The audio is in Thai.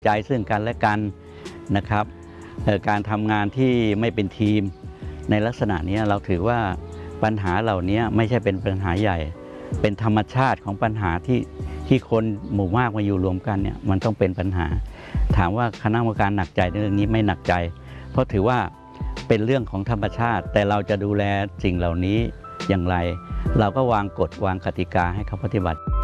ใจซึ่งกันและกันนะครับการทำงานที่ไม่เป็นทีมในลักษณะนี้เราถือว่าปัญหาเหล่านี้ไม่ใช่เป็นปัญหาใหญ่เป็นธรรมชาติของปัญหาที่คนหมู่มากมาอยู่รวมกันเนี่ยมันต้องเป็นปัญหาถามว่าคณะกรรมการหนักใจในเรื่องนี้ไม่หนักใจเพราะถือว่าเป็นเรื่องของธรรมชาติแต่เราจะดูแลสิ่งเหล่านี้อย่างไรเราก็วางกฎวางกติกาให้เขาปฏิบัติ